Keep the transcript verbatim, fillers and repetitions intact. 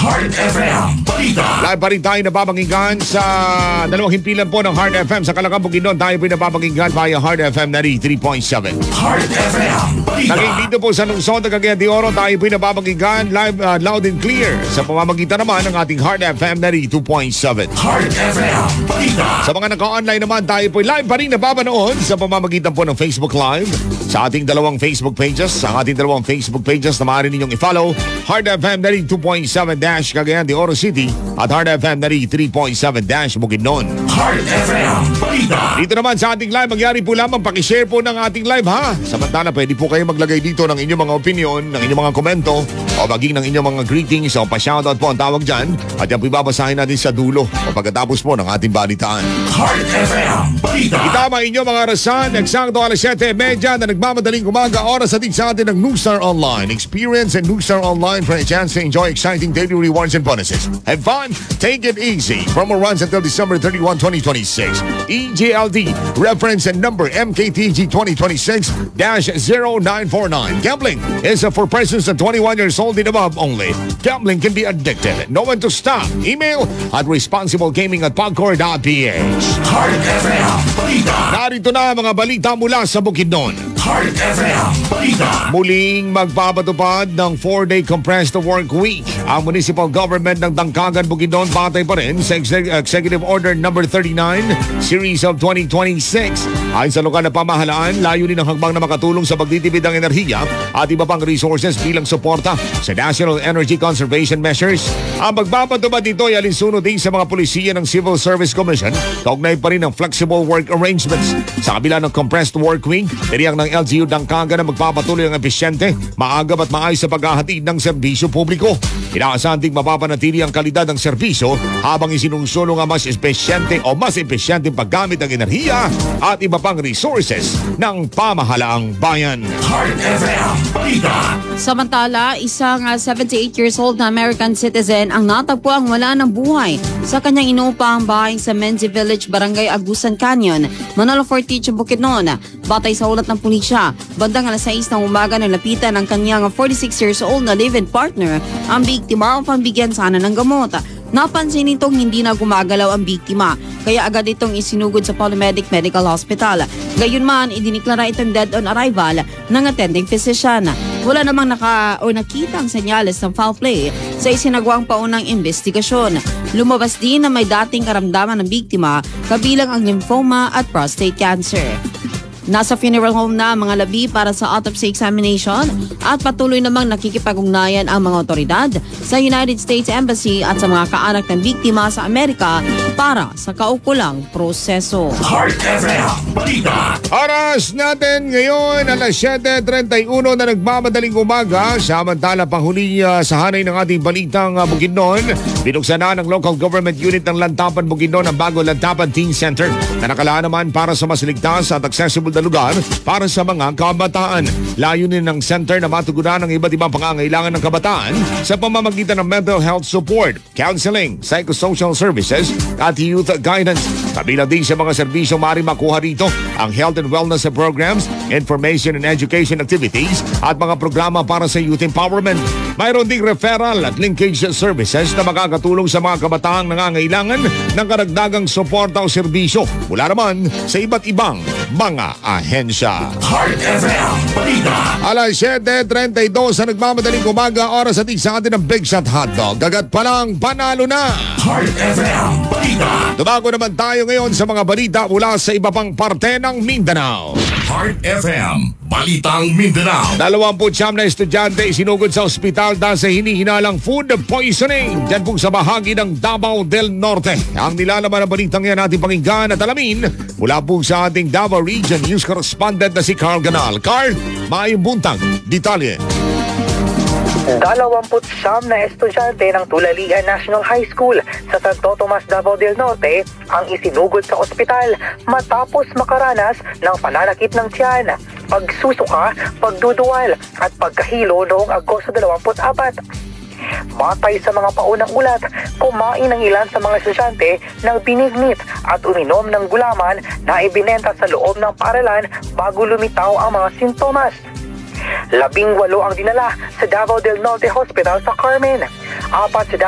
Heart F M Balita. Live pa rin tayo napapakinggan sa dalawang himpilan po ng Heart F M. Sa Caloocan, Bukidnon, tayo po napapakinggan via Heart F M ninety-three point seven. Heart F M Balita. Naging dito po sa Lungsod ng Cagayan de Oro, tayo po napapakinggan live, uh, loud and clear. Sa pamamagitan naman ng ating Heart F M ninety-two point seven. Heart F M Balita. Sa mga naka-online naman, tayo po live pa rin napapanood sa pamamagitan po ng Facebook Live. Sa ating dalawang Facebook pages, sa ating dalawang Facebook pages na maaari ninyong i-follow, Heart F M ninety-two point seven dash Cagayan de Oro City at Heart F M ninety-three point seven dash Bukidnon. Heart F M Balita. Dito naman sa ating live, magyari po lamang pakishare po ng ating live ha. Samantala, pwede po kayo maglagay dito ng inyong mga opinion, ng inyong mga komento, o maging ng inyong mga greetings o pa-shoutout po ang tawag dyan. At yan po ibabasahin natin sa dulo o pagkatapos po ng ating balitaan. Heart F M Balita. Itama inyong mga arasan, eksakto alas siyete trenta na nagmamadaling umaga, oras atin sa atin ng Newstar Online. Experience and Newstar Online for a chance to enjoy exciting daily rewards and bonuses. Have fun, take it easy. Promo runs until December thirty-first, twenty twenty-six. E G L D, reference and number M K T G twenty twenty-six dash zero nine four nine. Gambling is for persons at twenty-one years old and above only. Gambling can be addictive. Know when to stop. Email at responsiblegaming at pagcor dot p h. Heart F M Balita. Narito na mga balita mula sa Bukidnon. Heart F M Balita. Muling magpapatupad ng four-day compressed work week ang municipal government ng Tangkagan, Bukidnon, batay pa rin sa Executive Order number thirty-nine, Series of twenty twenty-six. Ayon sa lokal na pamahalaan, layunin ang hagbang na makatulong sa pagtitipid ng enerhiya at iba pang resources bilang suporta sa National Energy Conservation Measures. Ang magpapatupad dito ay alinsunod din sa mga pulisiya ng Civil Service Commission, kaugnay pa rin ng flexible work arrangements. Sa kabila ng compressed work week, tiniyak ng L G U Tangkagan na magpapatuloy ang epesyente, maagap at maayos sa paghahatid ng serbisyo publiko. Inaasahan ding mapapanatili ang kalidad ng serbisyo habang isinusulong ang mas epesyente o mas epesyenteng paggamit ng enerhiya at iba pang resources ng pamahalaang bayan. Heart F M Balita. Samantala, isang uh, seventy-eight years old na American citizen ang natagpuang wala ng buhay sa kanyang inuupang bahay sa Menzi Village, Barangay Agusan Canyon, Manalo Fortich, Bukidnon. Batay sa ulat ng pulisya, bandang alas sais ng umaga na lapitan ng kanyang forty-six years old na live-in partner ang biktima upang bigyan sana ng gamot. Napansin nitong hindi na gumagalaw ang biktima, kaya agad itong isinugod sa Polymedic Medical Hospital. Gayunman, idiniklara itong dead on arrival ng attending physician. Wala namang naka o nakita ang senyales ng foul play sa isinagawang paunang investigasyon. Lumabas din na may dating karamdaman ng biktima, kabilang ang lymphoma at prostate cancer. Nasa funeral home na ang mga labi para sa autopsy examination at patuloy namang nakikipag-ugnayan ang mga otoridad sa United States Embassy at sa mga kaanak ng biktima sa Amerika para sa kaukulang proseso. Heart F M Balita. Oras natin ngayon alas siyete trenta-uno na nagmamadaling umaga. Samantala panghuli uh, sa hanay ng ating balitang uh, Bukidnon, binuksan na ng local government unit ng Lantapan Bukidnon ang bago Lantapan Teen Center na nakalaan naman para sa mas ligtas at accessible na lugar para sa mga kabataan. Layunin ng center na matugunan ang iba't ibang pangangailangan ng kabataan sa pamamagitan ng mental health support, counseling, psychosocial services at youth guidance. Kabilang din sa mga serbisyo maaari makuha rito ang health and wellness programs, information and education activities at mga programa para sa youth empowerment. Mayroon ding referral at linkage services na makakatulong sa mga kabataang nangangailangan ng karagdagang suporta o serbisyo mula naman sa iba't ibang mga ahensya. Heart F M Balita. Alas siyete trenta-dos na nagmamadaling umaga, oras ating sa atin ng Big Shot Hotdog. Dagat pa lang, panalo na! Heart F M Balita. Tumago naman tayo ngayon sa mga balita mula sa iba pang parte ng Mindanao. Heart F M Balitang Mindanao. Dalawamput siyam na estudyante isinugod sa ospital dahil sa hinihinalang food poisoning dyan po sa bahagi ng Davao del Norte. Ang nilalaman ng balitang yan natin pakinggan at alamin mula po sa ating Davao Region News Correspondent na si Carl Ganal. Carl, maayong buntag, detalye. Dalawamput siyam na estudyante ng Tulalian National High School sa Santo Tomas, Davao del Norte ang isinugod sa ospital matapos makaranas ng pananakit ng tiyan, pagsusuka, pagduduwal at pagkahilo noong Agosto dalawampu't apat. Batay sa mga paunang ulat, kumain ng ilan sa mga estudyante ng binignit at uminom ng gulaman na ibinenta sa loob ng paaralan bago lumitaw ang mga sintomas. Labing walo ang dinala sa Davao del Norte Hospital sa Carmen. Apat sa